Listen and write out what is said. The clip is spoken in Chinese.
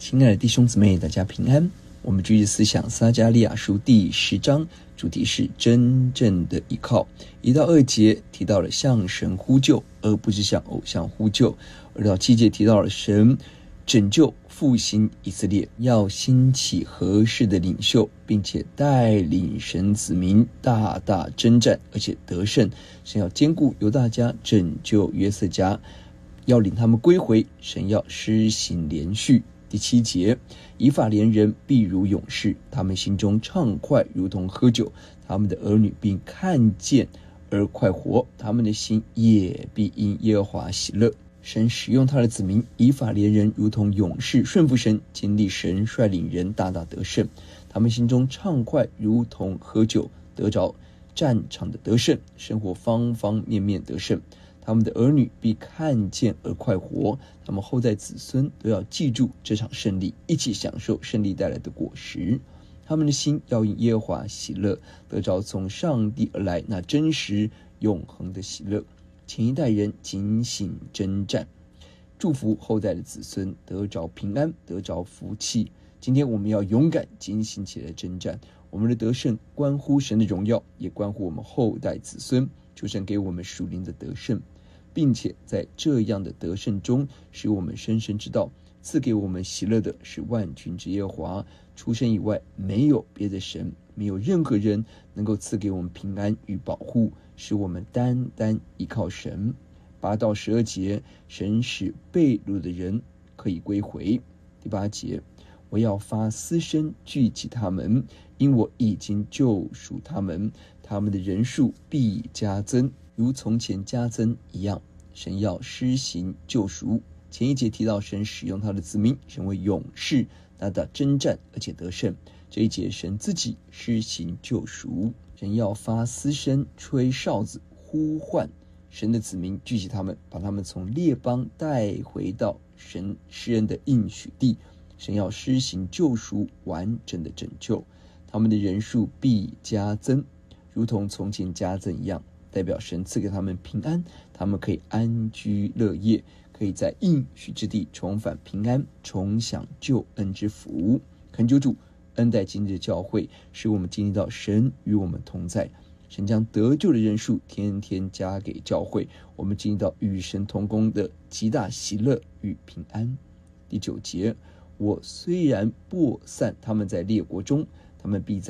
亲爱的弟兄姊妹，大家平安。我们继续思想撒迦利亚书第10章，主题是真正的依靠。1到2节提到了向神呼救，而不是向偶像呼救。2到7节提到了神拯救复兴以色列，要兴起合适的领袖，并且带领神子民大大征战，而且得胜。神要兼顾犹大家，拯救约瑟家，要领他们归回。神要施行连续。第7节，以法莲人必如勇士，他们心中畅快如同喝酒，他们的儿女并看见而快活，他们的心也必因耶和华喜乐。神使用他的子民以法莲人如同勇士，顺服神，经历神率领人大大得胜，他们心中畅快如同喝酒，得着战场的得胜，生活方方面面得胜。他们的儿女必看见而快活，他们后代子孙都要记住这场胜利，一起享受胜利带来的果实。他们的心要因耶和华喜乐，得着从上帝而来那真实永恒的喜乐。前一代人警醒征战，祝福后代的子孙得着平安，得着福气。今天我们要勇敢警醒起来征战，我们的得胜关乎神的荣耀，也关乎我们后代子孙。求神给我们属灵的得胜，并且在这样的得胜中，使我们深深知道，赐给我们喜乐的是万军之耶和华，除神以外没有别的神，没有任何人能够赐给我们平安与保护，使我们单单依靠神。8到12节，神使被掳的人可以归回。第8节，我要发嘶声聚集他们，因我已经救赎他们，他们的人数必加增，如从前加增一样。神要施行救赎。前一节提到神使用他的子民成为勇士，大大征战而且得胜。这一节神自己施行救赎，神要发嘶声吹哨子呼唤神的子民，聚集他们，把他们从列邦带回到神施恩的应许地。神要施行救赎，完整的拯救，他们的人数必加增，如同从前加增一样，代表神赐给他们平安，他们可以安居乐业，可以在应许之地重返平安，重享救恩之福。恳求主恩待今日的教会，使我们经历到神与我们同在，神将得救的人数天天加给教会，我们经历到与神同工的极大喜乐与平安。第9节，我虽然播散他们在列国中，他们必在